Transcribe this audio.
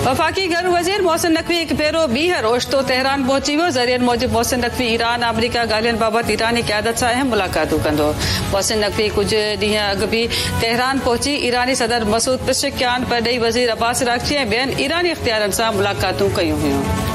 वफाकी घरू वज़ीर मोहसिन नक़वी हिकु भेरो ॿीहर ओचितो तेहरान पहुची वियो। ज़रियनि मूजिब मोहसिन नक़वी ईरान अमरीका ॻाल्हियुनि बाबति ईरानी क़यादत सां अहम मुलाक़ातूं कंदो। मोहसिन नक़वी कुझु ॾींहं अॻु बि तेहरान पहुची ईरानी सदर मसूद पेज़ेशकियान, परॾेही वज़ीर अब्बास अराग़ची ऐं ॿियनि ईरानी इख़्तियारनि सां मुलाक़ातूं कयूं हुयूं।